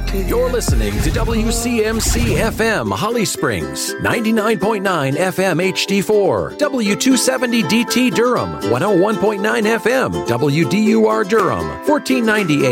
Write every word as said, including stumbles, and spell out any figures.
You're listening to W C M C F M Holly Springs, ninety-nine point nine F M H D four, W two seventy D T Durham, one oh one point nine F M, W D U R Durham, fourteen ninety A M.